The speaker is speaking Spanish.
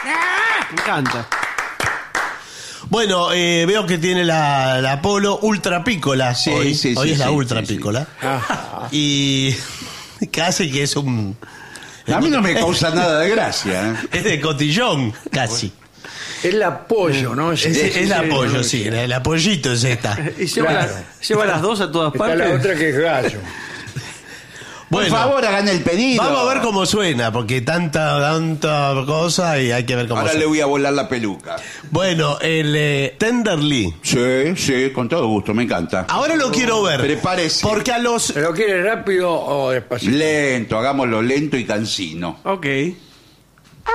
Me encanta. Bueno, veo que tiene la Polo Ultra Piccola. Sí, hoy sí, hoy sí, es la sí, Ultra sí, sí. Piccola. Y casi que es un... A mí no me causa nada de gracia. Es de cotillón, casi. Es la pollo, ¿no? Es la pollo, sí. La pollito es esta. Y lleva, Claro. lleva las dos a todas Está partes. la otra que es gallo. Por Bueno, favor, hagan el pedido. vamos a ver cómo suena, porque tanta cosa y hay que ver cómo Ahora suena. le voy a volar la peluca. Bueno, el Tenderly. Sí, con todo gusto, me encanta. Ahora lo quiero ver. Prepárese. Porque a los... ¿Pero quiere rápido o despacito? Lento, hagámoslo lento y cansino. Ok.